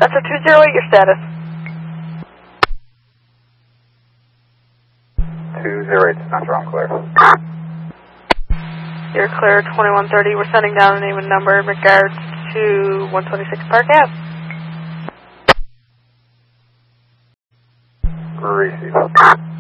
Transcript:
That's a 208, your status. 208, Central, I'm clear. You're clear, 2130. We're sending down a name and number in regards to 126 Park Ave. Receive.